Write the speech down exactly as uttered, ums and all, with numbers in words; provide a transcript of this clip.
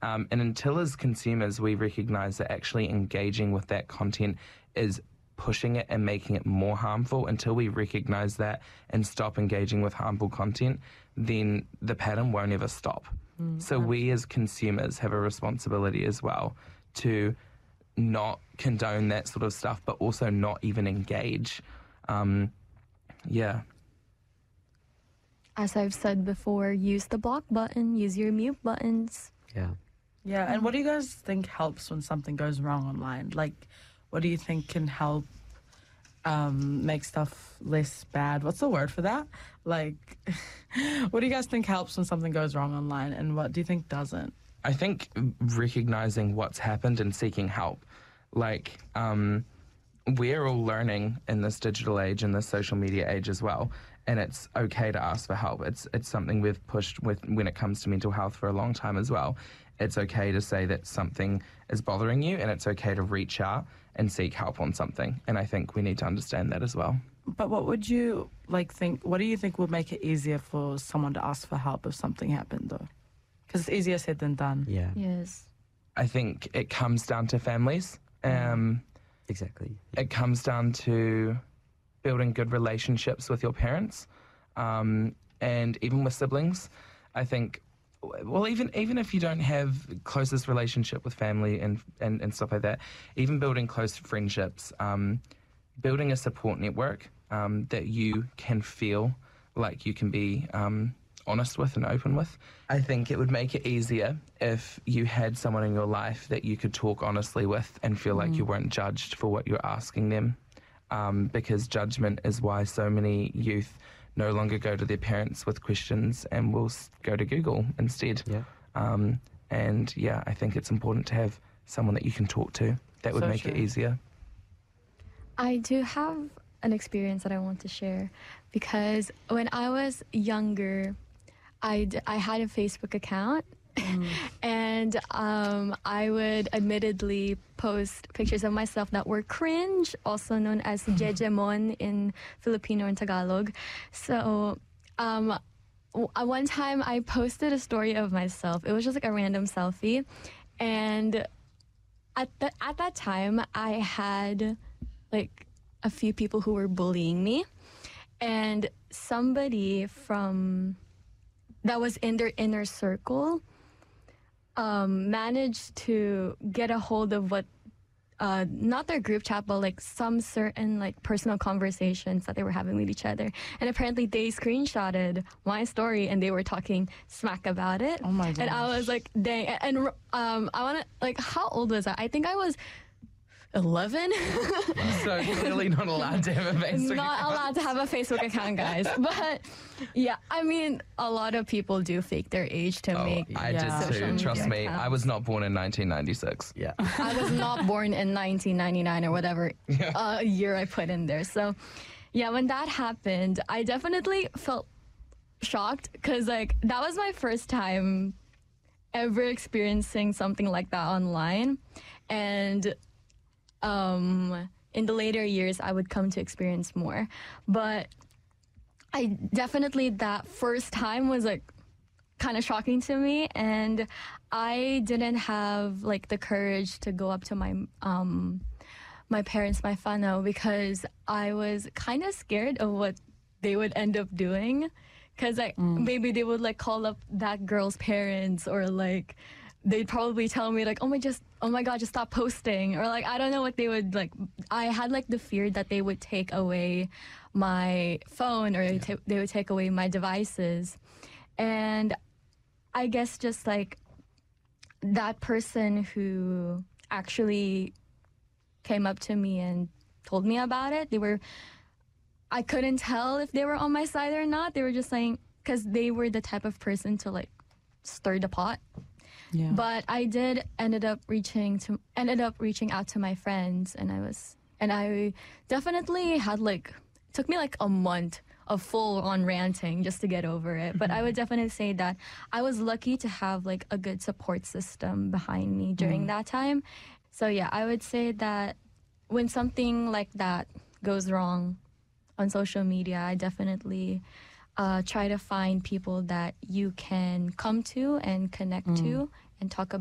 Um, and until as consumers we recognise that actually engaging with that content is pushing it and making it more harmful, until we recognise that and stop engaging with harmful content, then the pattern won't ever stop. Mm, so um, we as consumers have a responsibility as well to not condone that sort of stuff, but also not even engage. Um, yeah. As I've said before, use the block button, use your mute buttons. Yeah. Yeah, and what do you guys think helps when something goes wrong online? Like, what do you think can help um, make stuff less bad? What's the word for that? Like, what do you guys think helps when something goes wrong online, and what do you think doesn't? I think recognizing what's happened and seeking help. Like, um, we're all learning in this digital age and this social media age as well, and it's okay to ask for help. It's it's something we've pushed with when it comes to mental health for a long time as well. It's okay to say that something is bothering you, and it's okay to reach out and seek help on something. And I think we need to understand that as well. But what would you like think? What do you think would make it easier for someone to ask for help if something happened, though? Because it's easier said than done. Yeah. Yes. I think it comes down to families. Um, exactly. It comes down to building good relationships with your parents, um, and even with siblings. I think, well, even even if you don't have closest relationship with family and, and, and stuff like that, even building close friendships, um, building a support network um, that you can feel like you can be um, honest with and open with. I think it would make it easier if you had someone in your life that you could talk honestly with and feel like mm. you weren't judged for what you're asking them, um, because judgment is why so many youth no longer go to their parents with questions and will go to Google instead. Yeah. Um, and yeah, I think it's important to have someone that you can talk to. That would So make true. it easier. I do have an experience that I want to share, because when I was younger, I, d- I had a Facebook account. Mm. And um, I would admittedly post pictures of myself that were cringe, also known as Jejemon in Filipino and Tagalog. So um, w- one time I posted a story of myself. It was just like a random selfie. And at, the, at that time, I had like a few people who were bullying me. And somebody from that was in their inner circle Um, managed to get a hold of what, uh, not their group chat, but like some certain like personal conversations that they were having with each other. And apparently they screenshotted my story and they were talking smack about it. Oh my gosh. And I was like, dang. And um, I want to, like, how old was I? I think I was eleven. So clearly not allowed to have a Facebook Not account. allowed to have a Facebook account, guys. But yeah, I mean, a lot of people do fake their age to Oh, make I Yeah. did social too. media Trust me, I accounts. was not born in nineteen ninety-six. Yeah. I was not born in nineteen ninety-nine or whatever Yeah. uh, year I put in there. So, yeah, when that happened, I definitely felt shocked, because like that was my first time ever experiencing something like that online, and um, in the later years I would come to experience more. But I definitely, that first time was like kind of shocking to me, and I didn't have like the courage to go up to my um my parents, my whānau, because I was kind of scared of what they would end up doing, because like Mm. maybe they would like call up that girl's parents, or like they'd probably tell me like, oh my just oh my god, just stop posting, or like I don't know what they would like. I had like the fear that they would take away my phone, or Yeah. ta- they would take away my devices. And I guess just like that person who actually came up to me and told me about it, they were, I couldn't tell if they were on my side or not. They were just saying, because they were the type of person to like stir the pot. Yeah. But I did ended up reaching to ended up reaching out to my friends, and I was and I definitely had like took me like a month of full on ranting just to get over it. But I would definitely say that I was lucky to have like a good support system behind me during Mm. that time. So yeah, I would say that when something like that goes wrong on social media, I definitely uh, try to find people that you can come to and connect Mm. to and talk about